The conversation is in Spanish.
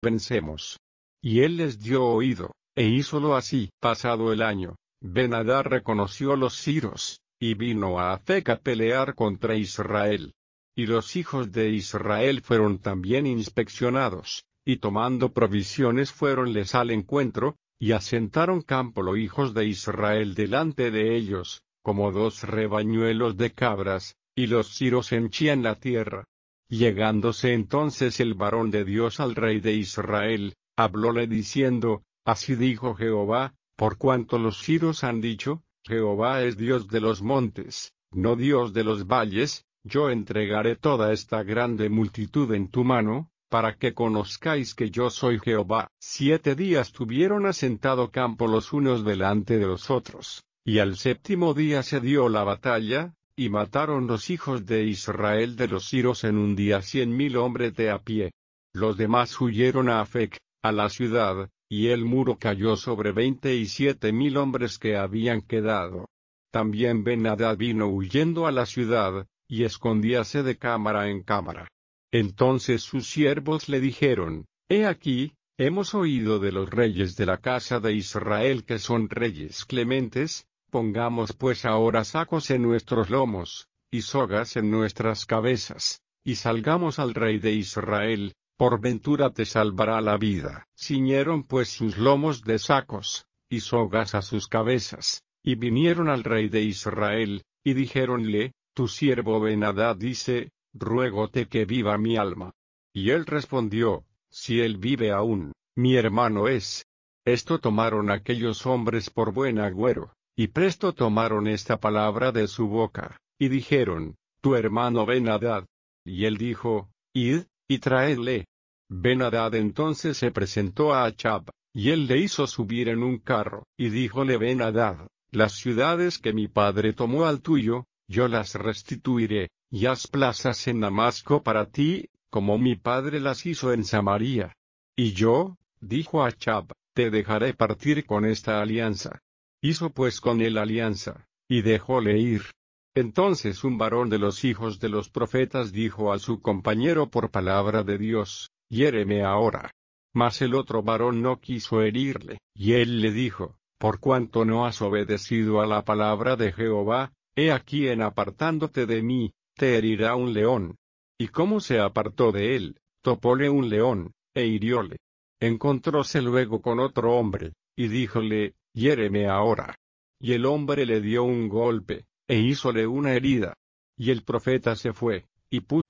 pensemos. Y él les dio oído, e hízolo así. Pasado el año, Ben-Hadad reconoció los siros, y vino a Afec a pelear contra Israel. Y los hijos de Israel fueron también inspeccionados, y tomando provisiones fuéronles al encuentro, y asentaron campo los hijos de Israel delante de ellos, como 2 rebañuelos de cabras, y los siros henchían la tierra. Llegándose entonces el varón de Dios al rey de Israel, hablóle diciendo, Así dijo Jehová, por cuanto los siros han dicho, Jehová es Dios de los montes, no Dios de los valles, yo entregaré toda esta grande multitud en tu mano, para que conozcáis que yo soy Jehová. 7 días tuvieron asentado campo los unos delante de los otros, y al 7º día se dio la batalla, y mataron los hijos de Israel de los siros en un día 100,000 hombres de a pie. Los demás huyeron a Afec, a la ciudad, y el muro cayó sobre 27,000 hombres que habían quedado. También Ben-Hadad vino huyendo a la ciudad, y escondíase de cámara en cámara. Entonces sus siervos le dijeron, He aquí, hemos oído de los reyes de la casa de Israel que son reyes clementes, pongamos pues ahora sacos en nuestros lomos, y sogas en nuestras cabezas, y salgamos al rey de Israel, por ventura te salvará la vida. Ciñeron pues sus lomos de sacos, y sogas a sus cabezas, y vinieron al rey de Israel, y dijéronle, Tu siervo Ben-Hadad dice, ruégote que viva mi alma. Y él respondió, Si él vive aún, mi hermano es. Esto tomaron aquellos hombres por buen agüero, y presto tomaron esta palabra de su boca, y dijeron, Tu hermano Ben-Hadad. Y él dijo, Id, y traedle. Ben-Hadad entonces se presentó a Achb, y él le hizo subir en un carro, y díjole Ben-Hadad, Las ciudades que mi padre tomó al tuyo, yo las restituiré, y haz plazas en Damasco para ti, como mi padre las hizo en Samaria. Y yo, dijo Achb, te dejaré partir con esta alianza. Hizo pues con él alianza, y dejóle ir. Entonces un varón de los hijos de los profetas dijo a su compañero por palabra de Dios, Hiéreme ahora. Mas el otro varón no quiso herirle, y él le dijo, Por cuanto no has obedecido a la palabra de Jehová, he aquí en apartándote de mí, te herirá un león. Y como se apartó de él, topóle un león, e hirióle. Encontróse luego con otro hombre, y díjole, Hiéreme ahora. Y el hombre le dio un golpe, e hízole una herida. Y el profeta se fue, y puso